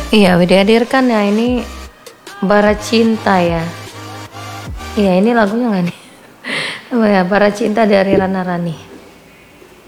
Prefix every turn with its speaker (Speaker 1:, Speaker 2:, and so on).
Speaker 1: Iya, dihadirkan ya ini Bara Cinta ya. Iya, ini lagunya nggak nih? Oh ya, Bara Cinta dari Rana Rani.